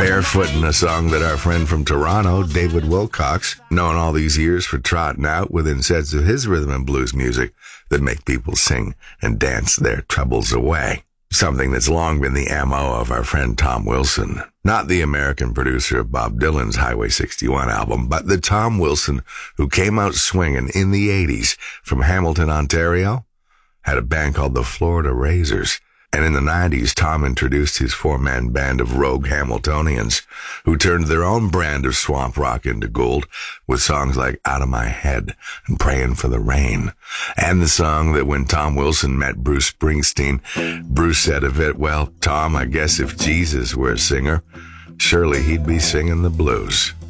Barefootin', a song that our friend from Toronto, David Wilcox, known all these years for trotting out within sets of his rhythm and blues music that make people sing and dance their troubles away. Something that's long been the MO of our friend Tom Wilson. Not the American producer of Bob Dylan's Highway 61 album, but the Tom Wilson who came out swinging in the 80s from Hamilton, Ontario, had a band called the Florida Razors. And in the 90s, Tom introduced his four-man band of rogue Hamiltonians who turned their own brand of swamp rock into gold with songs like Out of My Head and Praying for the Rain. And the song that when Tom Wilson met Bruce Springsteen, Bruce said of it, well, Tom, I guess if Jesus were a singer, surely he'd be singing the blues.